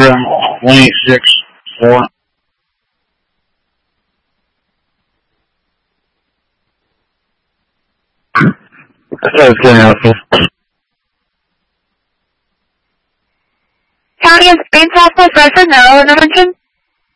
program 186-4. That's good enough. County of Green Southwest Redford, Maryland, Normanton.